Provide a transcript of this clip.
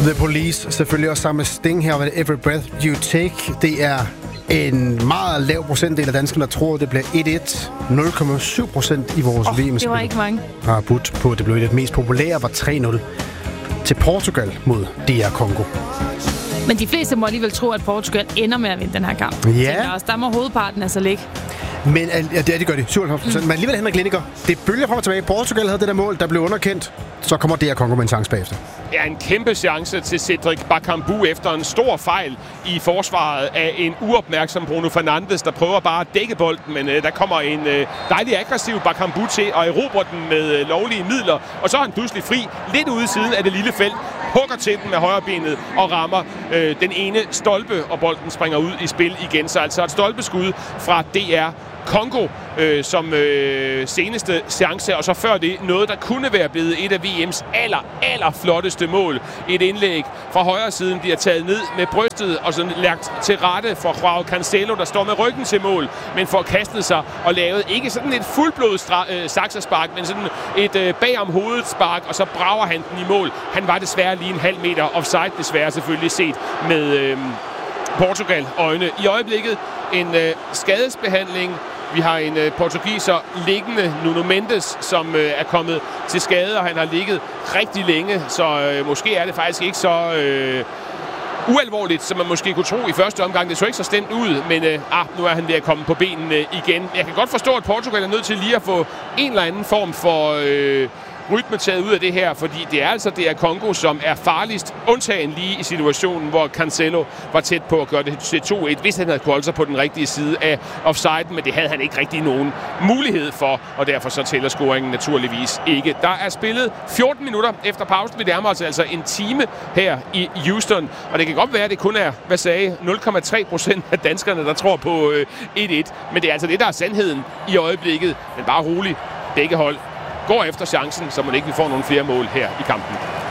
The Police, selvfølgelig også sammen med Sting her, med Every Breath You Take. Det er en meget lav procentdel af danskerne, der tror, det bliver 1-1. 0,7% i vores VM-spil. Det var ikke mange. Har budt på, det blev det mest populære, var 3-0 til Portugal mod DR Congo. Men de fleste må alligevel tro, at Portugal ender med at vinde den her kamp. Ja. Der må hovedparten altså ligge. Men ja, det gør de. 97%. Men alligevel, Henrik Lineker, det bølger frem og tilbage. Portugal havde det der mål, der blev underkendt. Så kommer DR Congo med en chance bagefter. Ja, en kæmpe chance til Cedric Bakambu efter en stor fejl i forsvaret af en uopmærksom Bruno Fernandes, der prøver bare at dække bolden, men der kommer en dejlig aggressiv Bakambu til at erobre den med lovlige midler, og så er han pludselig fri, lidt ude i siden af det lille felt, hugger til den med højrebenet og rammer den ene stolpe, og bolden springer ud i spil igen. Så altså et stolpeskud fra DR Congo som seneste chance, og så før det noget, der kunne være blevet et af VM's aller flotteste mål. Et indlæg fra højre siden bliver taget ned med brystet og så lagt til rette for Joao Cancelo, der står med ryggen til mål, men får kastet sig og lavet ikke sådan et fuldblods saksespark, men sådan et bagom hovedet spark, og så brager han den i mål. Han var desværre lige en halv meter offside, desværre selvfølgelig set med Portugal-øjne. I øjeblikket en skadesbehandling. Vi har en portugiser liggende, Nuno Mendes, som er kommet til skade, og han har ligget rigtig længe, så måske er det faktisk ikke så ualvorligt, som man måske kunne tro i første omgang. Det så ikke så stemt ud, men nu er han ved at komme på benene igen. Jeg kan godt forstå, at Portugal er nødt til lige at få en eller anden form for rytme taget ud af det her, fordi det er altså Congo, som er farligst, undtagen lige i situationen, hvor Cancelo var tæt på at gøre det til 2-1, hvis han havde kunnet holde sig på den rigtige side af offside, men det havde han ikke rigtig nogen mulighed for, og derfor så tæller scoringen naturligvis ikke. Der er spillet 14 minutter efter pausen. Vi nærmer os altså en time her i Houston, og det kan godt være, at det kun er, 0,3% af danskerne, der tror på 1-1, men det er altså det, der er sandheden i øjeblikket. Men bare roligt, begge hold går efter chancen, så man ikke vil få nogle flere mål her i kampen.